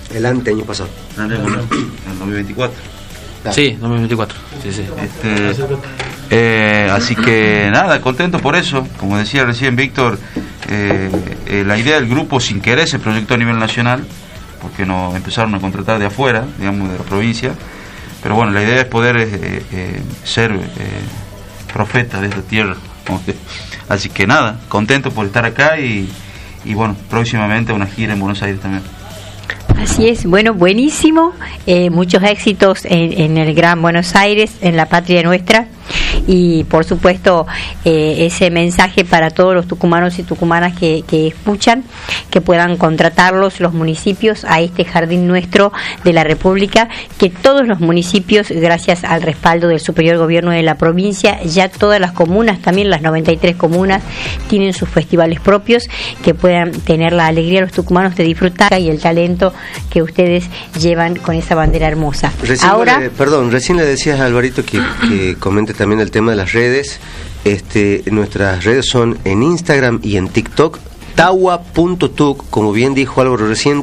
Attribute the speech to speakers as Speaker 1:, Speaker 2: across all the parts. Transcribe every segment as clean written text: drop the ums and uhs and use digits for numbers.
Speaker 1: El año pasado.
Speaker 2: En 2024.
Speaker 3: Claro. Sí, 2024. Sí.
Speaker 2: Así que nada, contento por eso. Como decía recién Víctor, la idea del grupo sin querer se proyectó a nivel nacional, porque nos empezaron a contratar de afuera, digamos de la provincia. Pero bueno, la idea es poder ser profeta de esta tierra. Así que nada, contento por estar acá y bueno, próximamente una gira en Buenos Aires también.
Speaker 4: Así es, bueno, buenísimo, muchos éxitos en el Gran Buenos Aires, en la patria nuestra, y por supuesto ese mensaje para todos los tucumanos y tucumanas que escuchan, que puedan contratarlos los municipios a este jardín nuestro de la República, que todos los municipios, gracias al respaldo del superior gobierno de la provincia, ya todas las comunas, también las 93 comunas, tienen sus festivales propios, que puedan tener la alegría los tucumanos de disfrutar y el talento que ustedes llevan con esa bandera hermosa.
Speaker 1: Recién le decías a Alvarito que comente también el tema de las redes. Nuestras redes son en Instagram y en TikTok, tawa.tuc, como bien dijo Álvaro recién,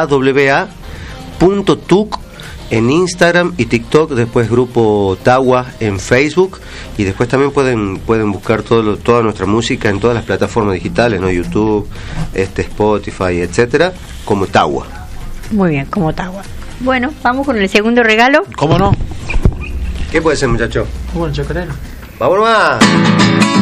Speaker 1: tawa.tuc en Instagram y TikTok, después grupo Tawa en Facebook, y después también pueden buscar toda nuestra música en todas las plataformas digitales, ¿no? YouTube, Spotify, etcétera, como Tawa.
Speaker 4: Muy bien, como Tawa. Bueno, vamos con el segundo regalo.
Speaker 3: ¿Cómo no?
Speaker 1: ¿Qué puede ser, muchacho?
Speaker 3: Bueno, chacarero.
Speaker 1: ¡Vámonos más!